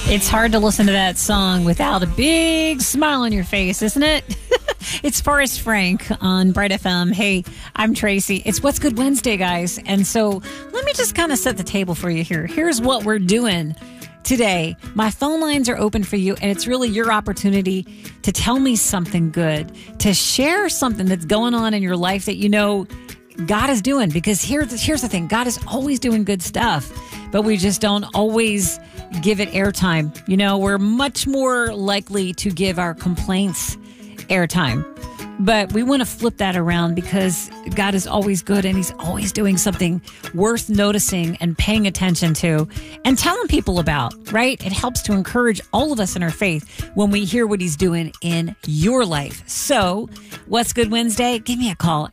It's hard to listen to that song without a big smile on your face, isn't it? It's Forrest Frank on Bright FM. Hey, I'm Tracy. It's What's Good Wednesday, guys. And so let me just kind of set the table for you here. Here's what we're doing today. My phone lines are open for you, and it's really your opportunity to tell me something good, to share something that's going on in your life that you know God is doing. Because here's the thing. God is always doing good stuff, but we just don't always give it airtime. You know, we're much more likely to give our complaints airtime. But we want to flip that around because God is always good and he's always doing something worth noticing and paying attention to and telling people about, right? It helps to encourage all of us in our faith when we hear what he's doing in your life. So, What's Good Wednesday? Give me a call,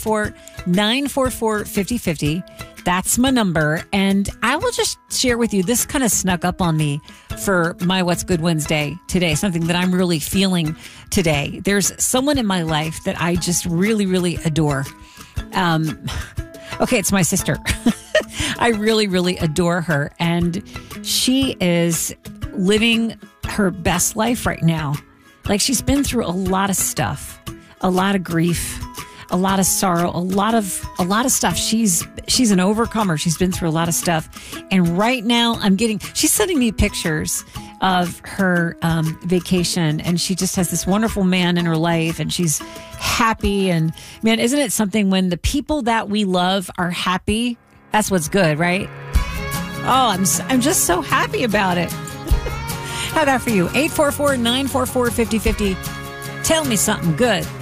844-944-5050. That's my number. And I will just share with you, this kind of snuck up on me for my What's Good Wednesday today, something that I'm really feeling today. There's someone in my life that I just really, really adore. Okay, it's my sister. I really, really adore her. And she is living her best life right now. Like, she's been through a lot of stuff, a lot of grief, a lot of sorrow, a lot of stuff. She's an overcomer. She's been through a lot of stuff. And right now she's sending me pictures of her vacation, and she just has this wonderful man in her life, and she's happy. And man, isn't it something when the people that we love are happy? That's what's good, right? Oh, I'm just so happy about it. How about for you? 844-944-5050. Tell me something good.